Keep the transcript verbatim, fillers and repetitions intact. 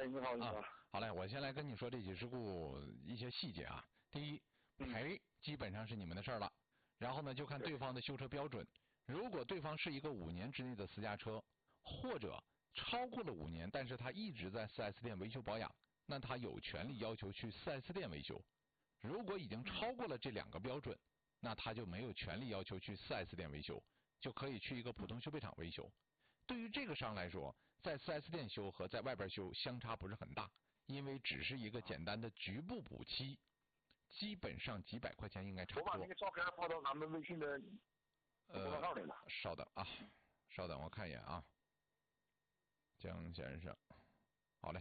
哎，你好，你好。 啊，好嘞，我先来跟你说这起事故一些细节啊。第一，赔基本上是你们的事儿了，然后呢，就看对方的修车标准。如果对方是一个五年之内的私家车，或者超过了五年，但是他一直在 四 S 店维修保养，那他有权利要求去 四 S 店维修。如果已经超过了这两个标准，那他就没有权利要求去 四 S 店维修，就可以去一个普通修配厂维修。对于这个伤来说，在 四 S 店修和在外边修相差不是很大，因为只是一个简单的局部补漆，基本上几百块钱应该差不多。 我把那个照片发到咱们微信的公众号里了。 呃，稍等啊，稍等，我看一眼啊，江先生。